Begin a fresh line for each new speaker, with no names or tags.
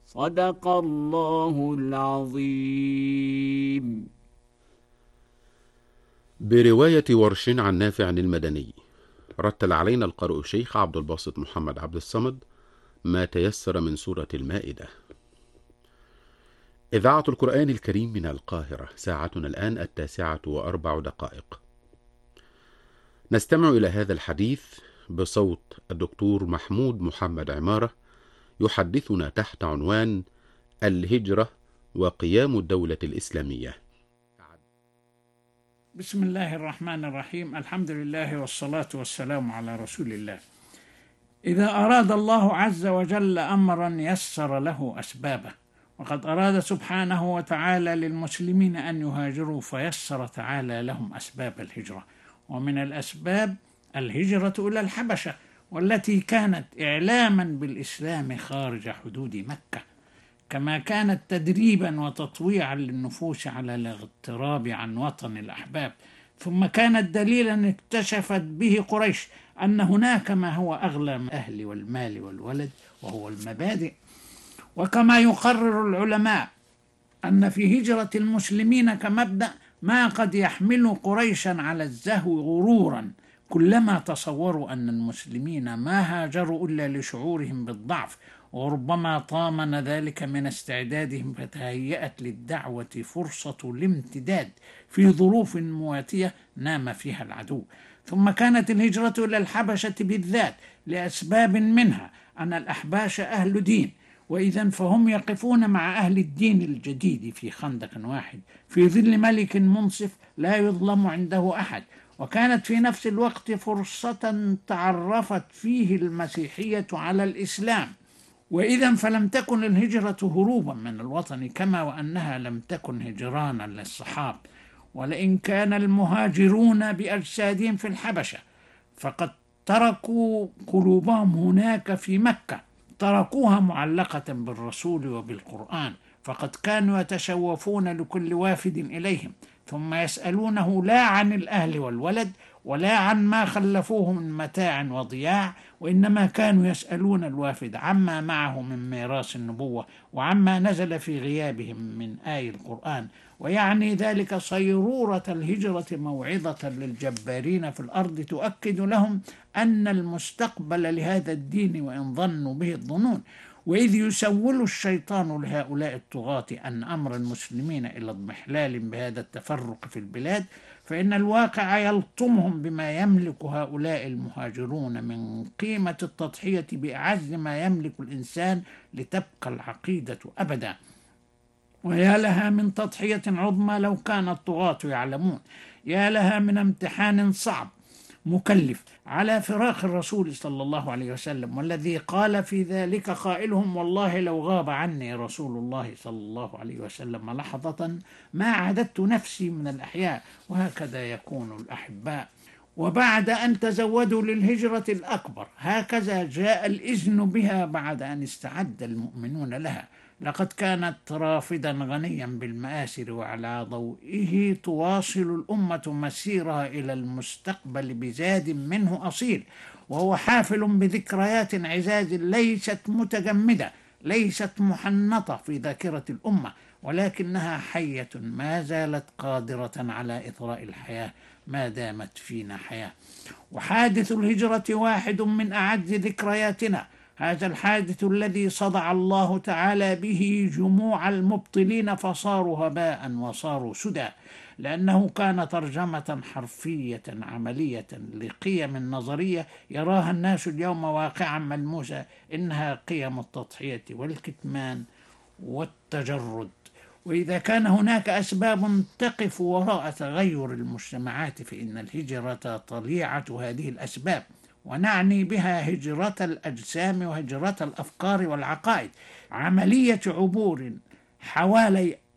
صدق الله العظيم.
برواية ورش عن نافع المدني، رتل علينا القارئ الشيخ عبد الباسط محمد عبد الصمد ما تيسر من سورة المائدة. إذاعة القرآن الكريم من القاهرة، ساعتنا الآن 9:04. نستمع إلى هذا الحديث بصوت الدكتور محمود محمد عمارة، يحدثنا تحت عنوان الهجرة وقيام الدولة الإسلامية.
بسم الله الرحمن الرحيم. الحمد لله والصلاة والسلام على رسول الله. إذا أراد الله عز وجل أمرا يسر له أسبابه، وقد أراد سبحانه وتعالى للمسلمين أن يهاجروا فيسر تعالى لهم أسباب الهجرة، ومن الأسباب الهجرة إلى الحبشة، والتي كانت إعلاما بالإسلام خارج حدود مكة، كما كانت تدريبا وتطويعا للنفوس على الاغتراب عن وطن الأحباب، ثم كانت دليلا اكتشفت به قريش أن هناك ما هو أغلى من الأهل والمال والولد، وهو المبادئ. وكما يقرر العلماء أن في هجرة المسلمين كمبدأ ما قد يحمل قريشا على الزهو غرورا كلما تصوروا أن المسلمين ما هاجروا إلا لشعورهم بالضعف، وربما طامن ذلك من استعدادهم، فتهيأت للدعوة فرصة الامتداد في ظروف مواتية نام فيها العدو. ثم كانت الهجرة إلى الحبشة بالذات لأسباب، منها أن الأحباش أهل دين، وإذا فهم يقفون مع أهل الدين الجديد في خندق واحد في ظل ملك منصف لا يظلم عنده أحد، وكانت في نفس الوقت فرصة تعرفت فيه المسيحية على الإسلام. وإذا فلم تكن الهجرة هروبا من الوطن، كما وأنها لم تكن هجرانا للصحاب، ولئن كان المهاجرون بأجسادهم في الحبشة فقد تركوا قلوبهم هناك في مكة، تركوها معلقة بالرسول وبالقرآن، فقد كانوا يتشوفون لكل وافد إليهم ثم يسألونه لا عن الأهل والولد ولا عن ما خلفوه من متاع وضياع، وإنما كانوا يسألون الوافد عما معه من ميراث النبوة وعما نزل في غيابهم من آي القرآن، ويعني ذلك صيرورة الهجرة موعظة للجبارين في الأرض تؤكد لهم أن المستقبل لهذا الدين وإن ظنوا به الظنون. وإذ يسول الشيطان لهؤلاء الطغاة أن أمر المسلمين إلى اضمحلال بهذا التفرق في البلاد، فإن الواقع يلطمهم بما يملك هؤلاء المهاجرون من قيمة التضحية بأعز ما يملك الإنسان لتبقى العقيدة أبدا. ويا لها من تضحية عظمى لو كان الطغاة يعلمون، يا لها من امتحان صعب مكلف على فراق الرسول صلى الله عليه وسلم، والذي قال في ذلك قائلهم: والله لو غاب عني رسول الله صلى الله عليه وسلم لحظة ما عددت نفسي من الأحياء. وهكذا يكون الأحباء. وبعد أن تزودوا للهجرة الأكبر هكذا جاء الإذن بها بعد أن استعد المؤمنون لها. لقد كانت رافدا غنيا بالمآسر، وعلى ضوئه تواصل الأمة مسيرها إلى المستقبل بزاد منه أصيل، وهو حافل بذكريات عزاز ليست متجمدة، ليست محنطة في ذاكرة الأمة، ولكنها حية ما زالت قادرة على إثراء الحياة ما دامت فينا حياة. وحادث الهجرة واحد من أعز ذكرياتنا، هذا الحادث الذي صدع الله تعالى به جموع المبطلين فصاروا هباء وصاروا سدى، لأنه كان ترجمة حرفية عملية لقيم نظرية يراها الناس اليوم واقعا ملموسا، إنها قيم التضحية والكتمان والتجرد. وإذا كان هناك أسباب تقف وراء تغير المجتمعات، فإن الهجرة طليعة هذه الأسباب، ونعني بها هجرة الأجسام وهجرة الأفكار والعقائد، عملية عبور حوالي